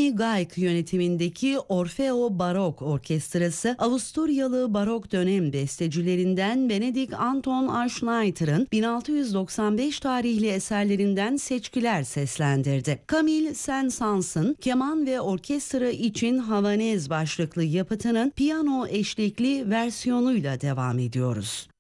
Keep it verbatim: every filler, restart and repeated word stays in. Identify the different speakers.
Speaker 1: Rami Gayk yönetimindeki Orfeo Barok Orkestrası, Avusturyalı barok dönem bestecilerinden Benedikt Anton Arnschneiter'ın bin altı yüz doksan beş tarihli eserlerinden seçkiler seslendirdi. Camille Saint-Saëns'ın keman ve orkestra için Havanez başlıklı yapıtının piyano eşlikli versiyonuyla devam ediyoruz.